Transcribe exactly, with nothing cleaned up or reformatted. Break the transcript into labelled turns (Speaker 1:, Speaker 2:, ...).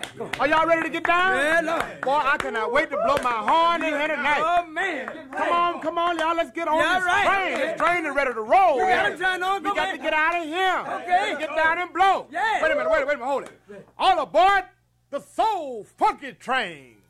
Speaker 1: Are y'all ready to get down?
Speaker 2: Yeah, Lord.
Speaker 1: Boy, I cannot wait to blow my horn in here tonight.
Speaker 2: Oh, man.
Speaker 1: Come on, come on, y'all. Let's get on
Speaker 2: Yeah,
Speaker 1: this
Speaker 2: right.
Speaker 1: train. This train is ready to roll.
Speaker 2: We
Speaker 1: yeah.
Speaker 2: gotta turn on.
Speaker 1: We
Speaker 2: Go
Speaker 1: got
Speaker 2: ahead.
Speaker 1: to get out of here.
Speaker 2: Okay.
Speaker 1: Get down and blow.
Speaker 2: Yeah.
Speaker 1: Wait a minute, wait a minute, hold it. All aboard the Soul Funky Train.